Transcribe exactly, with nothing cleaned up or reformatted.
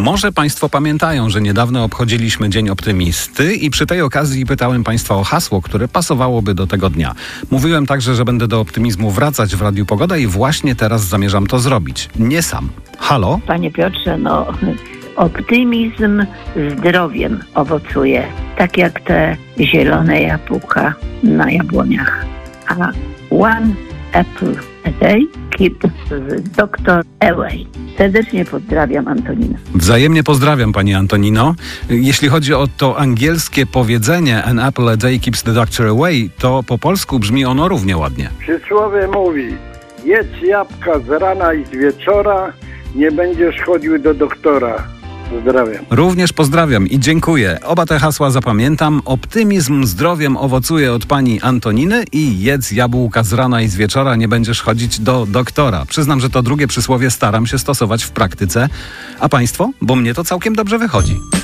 Może Państwo pamiętają, że niedawno obchodziliśmy Dzień Optymisty i przy tej okazji pytałem Państwa o hasło, które pasowałoby do tego dnia. Mówiłem także, że będę do optymizmu wracać w Radiu Pogoda i właśnie teraz zamierzam to zrobić. Nie sam. Halo? Panie Piotrze, no optymizm zdrowiem owocuje, tak jak te zielone jabłka na jabłoniach. A one apple a day keeps the doctor away. Serdecznie pozdrawiam, Antonina. Wzajemnie pozdrawiam, Pani Antonino. Jeśli chodzi o to angielskie powiedzenie an apple a day keeps the doctor away, to po polsku brzmi ono równie ładnie. Przysłowie mówi: jedz jabłka z rana i z wieczora, nie będziesz chodził do doktora. Pozdrawiam. Również pozdrawiam i dziękuję. Oba te hasła zapamiętam. Optymizm zdrowiem owocuje od pani Antoniny i jedz jabłka z rana i z wieczora, nie będziesz chodzić do doktora. Przyznam, że to drugie przysłowie staram się stosować w praktyce. A państwo? Bo mnie to całkiem dobrze wychodzi.